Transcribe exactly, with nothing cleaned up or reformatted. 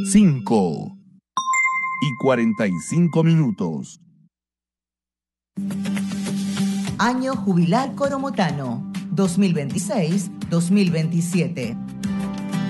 cinco y cuarenta y cinco minutos. Año Jubilar Coromotano, dos mil veintiséis dos mil veintisiete.